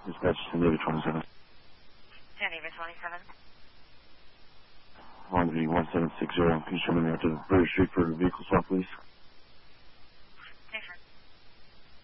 Dispatch to Navy 27. Navy 27. Rendezvous 1760. Can you show me out to Burger Street for vehicle swap, please?